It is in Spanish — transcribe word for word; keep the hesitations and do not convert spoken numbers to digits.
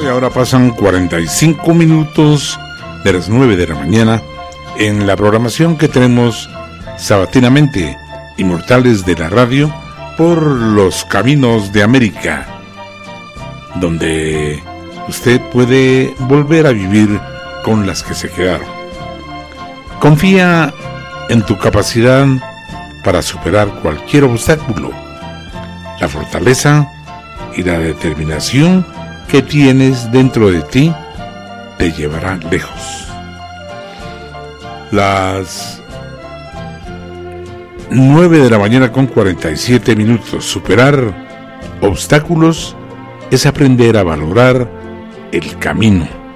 y ahora pasan cuarenta y cinco minutos de las nueve de la mañana en la programación que tenemos sabatinamente, Inmortales de la Radio, por los caminos de América, donde usted puede volver a vivir con las que se quedaron. Confía en tu capacidad para superar cualquier obstáculo. La fortaleza y la determinación que tienes dentro de ti te llevarán lejos. Las nueve de la mañana con cuarenta y siete minutos. Superar obstáculos es aprender a valorar el camino.